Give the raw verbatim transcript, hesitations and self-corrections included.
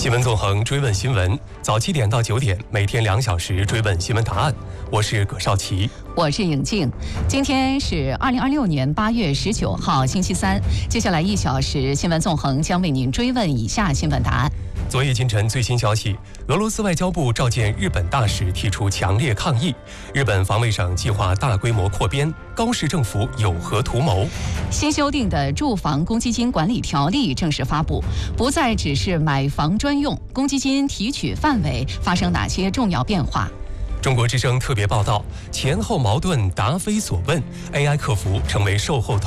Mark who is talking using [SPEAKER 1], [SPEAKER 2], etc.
[SPEAKER 1] 新闻纵横追问新闻，早七点到九点，每天两小时追问新闻答案。我是葛少奇，
[SPEAKER 2] 我是颖静。今天是二零二六年八月十九号，星期三。接下来一小时，新闻纵横将为您追问以下新闻答案。
[SPEAKER 1] 昨夜今晨最新消息，俄罗斯外交部召见日本大使，提出强烈抗议。日本防卫省计划大规模扩编，高市政府有何图谋？
[SPEAKER 2] 新修订的住房公积金管理条例正式发布，不再只是买房专用，公积金提取范围发生哪些重要变化？
[SPEAKER 1] 中国之声特别报道：前后矛盾答非所问 ，A I 客服成为售后